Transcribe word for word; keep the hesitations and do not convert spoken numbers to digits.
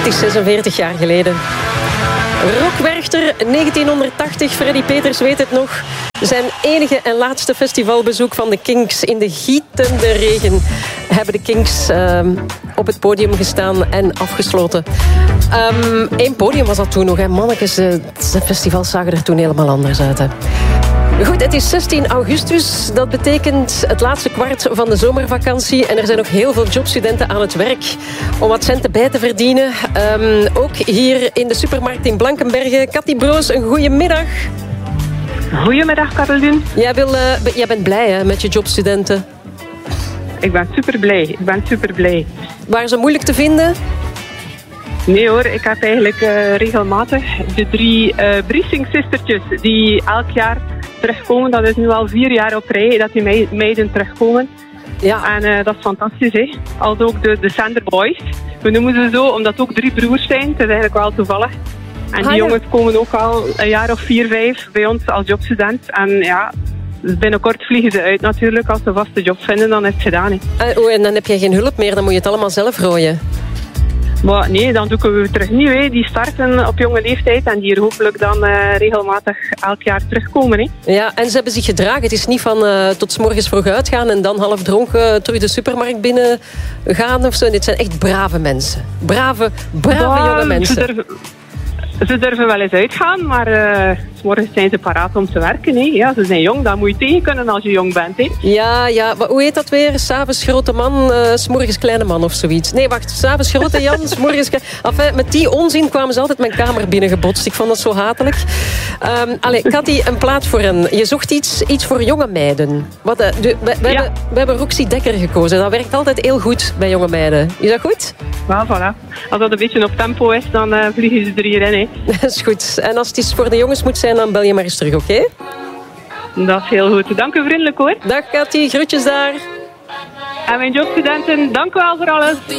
Het is zesenveertig jaar geleden. Rock Werchter, negentienhonderdtachtig, Freddy Peters weet het nog. Zijn enige en laatste festivalbezoek van de Kinks. In de gietende regen hebben de Kinks uh, op het podium gestaan en afgesloten. Um, Eén podium was dat toen nog, hè. Mannetjes, uh, de festivals zagen er toen helemaal anders uit, hè. Goed, het is zestien augustus. Dat betekent het laatste kwart van de zomervakantie. En er zijn nog heel veel jobstudenten aan het werk om wat centen bij te verdienen. Um, ook hier in de supermarkt in Blankenberge. Cathy Broos, een goede middag. Goedemiddag, Caroline. Jij, wil, uh, jij bent blij, hè, met je jobstudenten? Ik ben super blij. Ik ben super blij. Waren ze moeilijk te vinden? Nee hoor, ik heb eigenlijk uh, regelmatig de drie uh, Briesing-sistertjes die elk jaar terugkomen. Dat is nu al vier jaar op rij dat die meiden terugkomen. Ja. En uh, dat is fantastisch, hè. Als ook de, de Sander Boys. We noemen ze zo, omdat het ook drie broers zijn. Het is eigenlijk wel toevallig. En die ah, ja. jongens komen ook al een jaar of vier, vijf bij ons als jobstudent. En ja, binnenkort vliegen ze uit natuurlijk. Als ze een vaste job vinden, dan is het gedaan, hè. Uh, oh, en dan heb je geen hulp meer, dan moet je het allemaal zelf rooien. Maar nee, dan doen we terug nieuw. Hè. Die starten op jonge leeftijd en die er hopelijk dan uh, regelmatig elk jaar terugkomen. Hè. Ja, en ze hebben zich gedragen. Het is niet van uh, tot 's morgens vroeg uitgaan en dan half dronken uh, terug de supermarkt binnen gaan of zo. Dit zijn echt brave mensen. Brave, brave ja, jonge mensen. Ze durven, ze durven wel eens uitgaan, maar uh, 's morgens zijn ze paraat om te werken. Hè. Ja, ze zijn jong, dat moet je tegen kunnen als je jong bent. Hè. Ja, ja, maar hoe heet dat weer? S'avonds grote man, uh, 's morgens kleine man of zoiets. Nee, wacht, s'avonds grote Jan, 's morgens... Enfin, met die onzin kwamen ze altijd mijn kamer binnengebotst. Ik vond dat zo hatelijk. Um, allee, Cathy, een plaat voor hen. Je zocht iets, iets voor jonge meiden. Wat, uh, de, we, we, ja. hebben, we hebben Roxy Dekker gekozen. Dat werkt altijd heel goed bij jonge meiden. Is dat goed? Wel, voilà. Als dat een beetje op tempo is, dan uh, vliegen ze er hierin. Hè. Dat is goed. En als het iets voor de jongens moet zijn, dan bel je maar eens terug, oké? Okay? Dat is heel goed. Dank u vriendelijk, hoor. Dag, Cathy. Groetjes daar. En mijn jobstudenten, dank u wel voor alles.